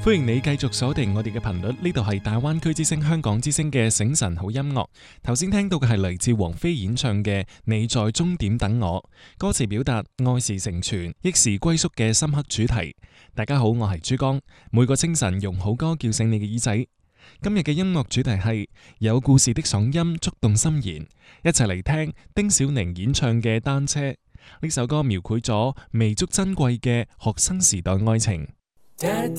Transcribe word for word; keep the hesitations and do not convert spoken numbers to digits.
歡迎你繼續鎖定我哋嘅頻率，呢度係大灣區之聲香港之聲嘅醒晨好音樂。頭先聽到嘅係嚟自王菲演唱嘅《你在終點等我》，歌詞表達愛是成全、憶是歸宿嘅深刻主題。大家好，我係珠江，每個清晨用好歌叫醒你嘅耳仔。今日嘅音樂主題係有故事的嗓音觸動心弦，一齊嚟聽丁小寧演唱嘅《單車》。呢首歌描繪咗彌足珍貴嘅學生時代愛情。